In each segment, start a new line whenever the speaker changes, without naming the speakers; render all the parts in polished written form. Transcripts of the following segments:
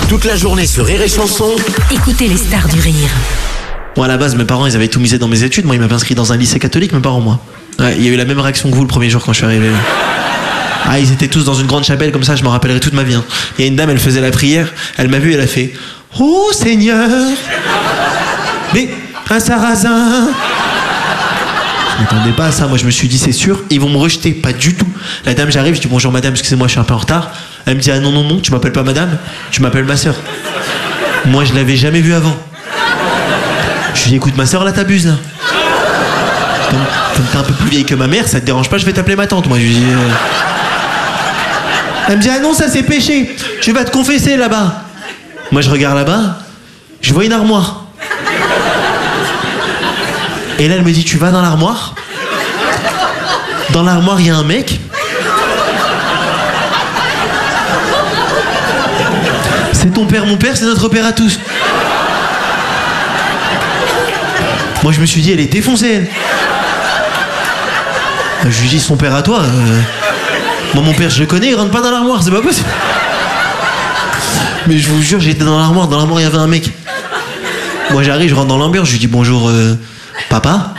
Toute la journée sur Rire et Chanson.
Écoutez les stars du rire.
Moi, à la base, mes parents, ils avaient tout misé dans mes études. Moi, ils m'avaient inscrit dans un lycée catholique, mes parents, moi. Ouais, il y a eu la même réaction que vous le premier jour quand je suis arrivé. Ah, ils étaient tous dans une grande chapelle, comme ça, je m'en rappellerai toute ma vie. Hein. Il y a une dame, elle faisait la prière, elle m'a vu, elle a fait « Oh Seigneur !» Mais un sarrasin. Je m'attendais pas à ça, moi je me suis dit c'est sûr, ils vont me rejeter, pas du tout. La dame, j'arrive, je dis bonjour madame, excusez-moi, je suis un peu en retard. Elle me dit ah non, tu m'appelles pas madame, tu m'appelles ma soeur. Moi je l'avais jamais vue avant. Je lui dis écoute ma soeur là t'abuses là. Comme t'es un peu plus vieille que ma mère, ça te dérange pas, je vais t'appeler ma tante. Moi je lui dis Elle me dit ah non ça c'est péché, tu vas te confesser là-bas. Moi je regarde là-bas, je vois une armoire. Et là, elle me dit, tu vas dans l'armoire? Dans l'armoire, il y a un mec. C'est ton père, mon père, c'est notre père à tous. Moi, je me suis dit, elle est défoncée, elle. Je lui dis, son père à toi. Moi, mon père, je le connais, il rentre pas dans l'armoire, c'est pas possible. Mais je vous jure, j'étais dans l'armoire, il y avait un mec. Moi, j'arrive, je rentre dans l'ambiance, je lui dis, bonjour, papa?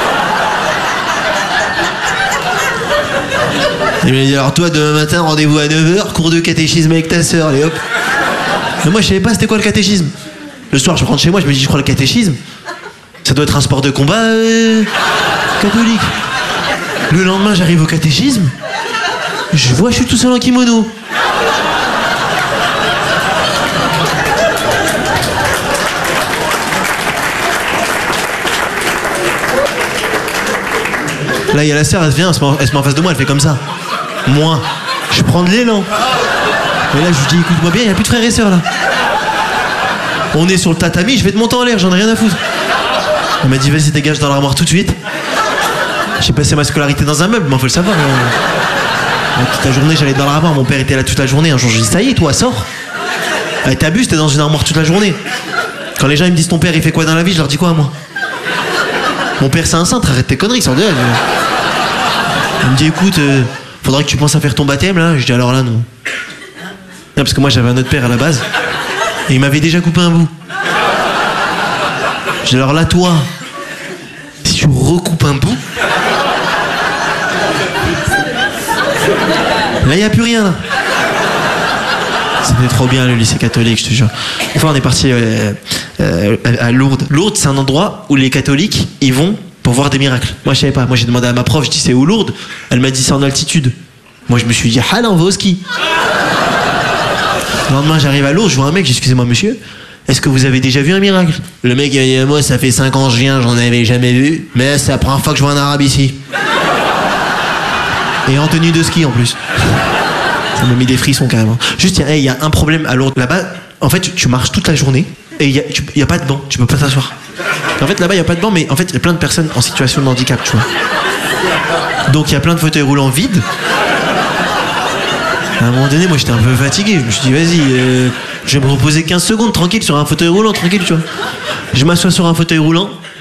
Il m'a dit alors toi demain matin rendez-vous à 9h, cours de catéchisme avec ta sœur, allez hop. Mais moi je savais pas c'était quoi le catéchisme. Le soir je rentre chez moi, je me dis je crois le catéchisme ça doit être un sport de combat catholique. Le lendemain j'arrive au catéchisme, je vois je suis tout seul en kimono. Là, il y a la sœur, elle vient, elle se met en face de moi, elle fait comme ça. Moi, je prends de l'élan. Et là, je lui dis, écoute-moi bien, il n'y a plus de frères et sœurs, là. On est sur le tatami, je vais te monter en l'air, j'en ai rien à foutre. Elle m'a dit, vas-y, dégage dans l'armoire tout de suite. J'ai passé ma scolarité dans un meuble, mais faut le savoir. Toute la journée, j'allais dans l'armoire, mon père était là toute la journée. Un jour, je lui dis, ça y est, toi, sors. T'abuses, t'es dans une armoire toute la journée. Quand les gens ils me disent, ton père, il fait quoi dans la vie, je leur dis quoi, moi? Mon père c'est un cintre, arrête tes conneries, sors de là. Il me dit écoute, faudrait que tu penses à faire ton baptême là. Je dis alors là non. Non parce que moi j'avais un autre père à la base. Et il m'avait déjà coupé un bout. Je dis alors là toi, si tu recoupes un bout, là y a plus rien là. C'était trop bien le lycée catholique, je te jure. Une fois on est parti à Lourdes. Lourdes c'est un endroit où les catholiques ils vont pour voir des miracles. Moi je savais pas, moi j'ai demandé à ma prof, je dis c'est où Lourdes? Elle m'a dit c'est en altitude. Moi je me suis dit ah là on va au ski. Le lendemain j'arrive à Lourdes, je vois un mec, j'ai dit excusez-moi monsieur, est-ce que vous avez déjà vu un miracle? Le mec il m'a dit moi ça fait 5 ans que je viens, j'en avais jamais vu, mais c'est la première fois que je vois un arabe ici. Et en tenue de ski en plus. Ça m'a mis des frissons carrément. Juste, il y a un problème à Lourdes. Là-bas, en fait, tu marches toute la journée et il y a pas de banc, tu peux pas t'asseoir. En fait, là-bas, il y a pas de banc, mais en fait, il y a plein de personnes en situation de handicap, tu vois. Donc, il y a plein de fauteuils roulants vides. À un moment donné, moi, j'étais un peu fatigué. Je me suis dit, vas-y, je vais me reposer 15 secondes, tranquille, sur un fauteuil roulant, tranquille, tu vois. Je m'assois sur un fauteuil roulant.